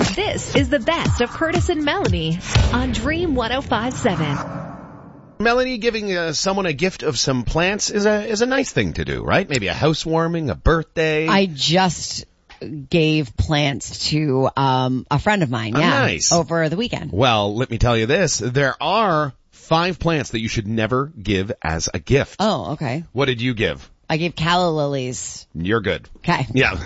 This is the best of Curtis and Melanie on Dream 105.7. Melanie, giving someone a gift of some plants is a nice thing to do, right? Maybe a housewarming, a birthday. I just gave plants to a friend of mine, Nice. over the weekend. Well, let me tell you this. There are 5 plants that you should never give as a gift. Oh, okay. What did you give? I gave calla lilies. You're good. Okay. Yeah.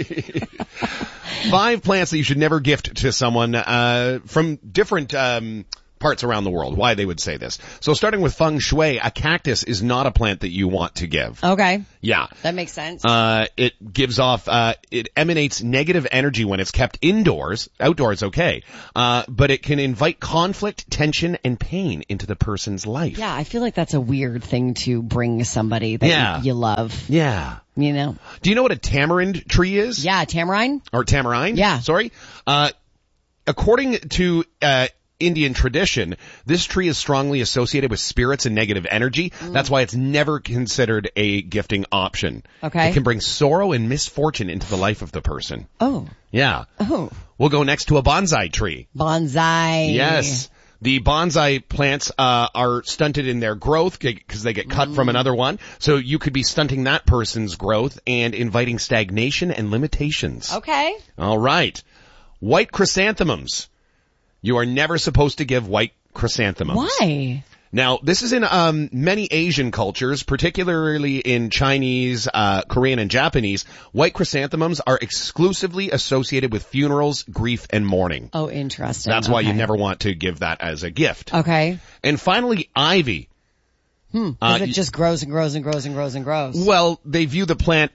5 plants that you should never gift to someone from different parts around the world. Why they would say this. So starting with feng shui, a cactus is not a plant that you want to give. Okay. Yeah. That makes sense. It gives off, it emanates negative energy when it's kept indoors. Outdoors, okay. But it can invite conflict, tension, and pain into the person's life. Yeah, I feel like that's a weird thing to bring somebody that you love. Yeah. You know? Do you know what a tamarind tree is? Yeah, tamarind? Or tamarind? Yeah. Sorry. According to, Indian tradition, this tree is strongly associated with spirits and negative energy. That's why it's never considered a gifting option. Okay. It can bring sorrow and misfortune into the life of the person. Oh. Yeah. Oh. We'll go next to a bonsai tree. Bonsai. Yes. The bonsai plants are stunted in their growth because they get cut from another one. So you could be stunting that person's growth and inviting stagnation and limitations. Okay. All right. White chrysanthemums. You are never supposed to give white chrysanthemums. Why? Now, this is in many Asian cultures, particularly in Chinese, Korean, and Japanese. White chrysanthemums are exclusively associated with funerals, grief, and mourning. Oh, interesting. That's why you never want to give that as a gift. Okay. And finally, ivy. Because it just grows and grows and grows and grows and grows. Well, they view the plant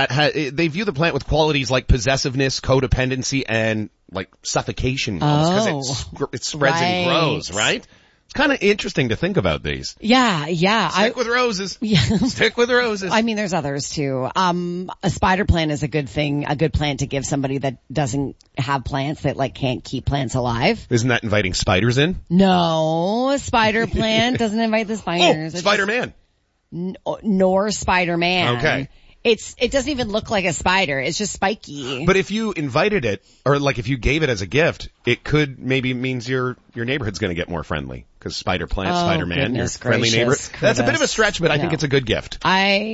with qualities like possessiveness, codependency, and like suffocation because it spreads and grows, right? It's kind of interesting to think about these. Yeah. Stick with roses. Yeah. Stick with roses. I mean, there's others too. A spider plant is a good thing, a good plant to give somebody that doesn't have plants, that like can't keep plants alive. Isn't that inviting spiders in? No, a spider plant doesn't invite the spiders. Oh, Spider-Man. Nor Spider-Man. Okay. It doesn't even look like a spider. It's just spiky. But if you invited it, or like if you gave it as a gift, it could maybe means your neighborhood's going to get more friendly. Because Spider-Plant, Spider-Man, your friendly neighbor. That's a bit of a stretch, but I think it's a good gift.